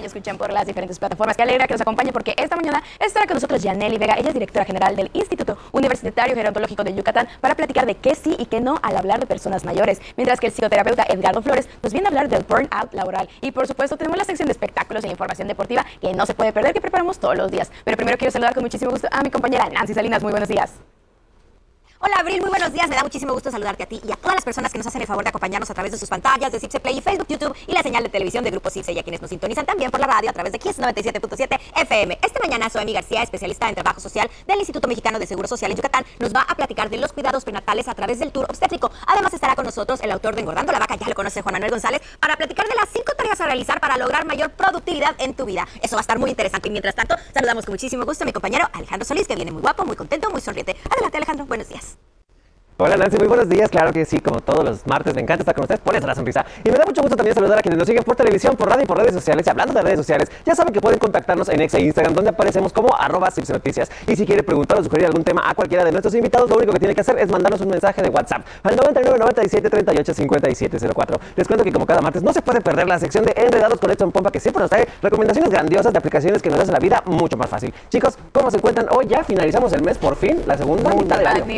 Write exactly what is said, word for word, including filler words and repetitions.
escuchan por las diferentes plataformas. Qué alegra que nos acompañen porque esta mañana estará con nosotros Yanely Vega. Ella es directora general del Instituto Universitario Gerontológico de Yucatán para platicar de qué sí y qué no al hablar de personas mayores. Mientras que el psicoterapeuta Edgardo Flores nos viene a hablar del burnout laboral. Y por supuesto tenemos la sección de espectáculos e información deportiva que no se puede perder, que preparamos todos los días. Pero primero quiero saludar con muchísimo gusto a mi compañera Nancy Salinas. Muy buenos días. Hola Abril, muy buenos días. Me da muchísimo gusto saludarte a ti y a todas las personas que nos hacen el favor de acompañarnos a través de sus pantallas de Cipse Play, Facebook, YouTube y la señal de televisión de Grupo Cipse, y a quienes nos sintonizan también por la radio a través de Kiss noventa y siete punto siete F M. Esta mañana Soemi García, especialista en trabajo social del Instituto Mexicano de Seguro Social en Yucatán, nos va a platicar de los cuidados prenatales a través del tour obstétrico. Además estará con nosotros el autor de Engordando la Vaca, ya lo conoce, Juan Manuel González, para platicar de las cinco tareas a realizar para lograr mayor productividad en tu vida. Eso va a estar muy interesante. Y mientras tanto, saludamos con muchísimo gusto a mi compañero Alejandro Solís, que viene muy guapo, muy contento, muy sonriente. Adelante, Alejandro, buenos días. Hola Nancy, muy buenos días. Claro que sí, como todos los martes me encanta estar con ustedes, por eso la sonrisa. Y me da mucho gusto también saludar a quienes nos siguen por televisión, por radio y por redes sociales. Y hablando de redes sociales, ya saben que pueden contactarnos en X e Instagram, donde aparecemos como arroba Cipse Noticias. Y si quiere preguntar o sugerir algún tema a cualquiera de nuestros invitados, lo único que tiene que hacer es mandarnos un mensaje de WhatsApp al noventa y nueve, noventa y siete, treinta y ocho, cincuenta y siete cero cuatro. Les cuento que como cada martes no se puede perder la sección de Enredados con Edson Pompa, que siempre nos trae recomendaciones grandiosas de aplicaciones que nos hacen la vida mucho más fácil. Chicos, ¿cómo se encuentran hoy? Ya finalizamos el mes por fin, la segunda mitad del año.